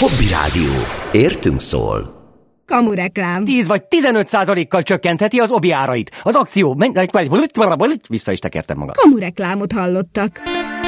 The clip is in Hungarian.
Hobby Rádió. Értünk szól. Kamureklám. 10 vagy 15%-kal csökkentheti az Obi árait. Az akció... Vissza is tekertem magam. Kamureklámot hallottak.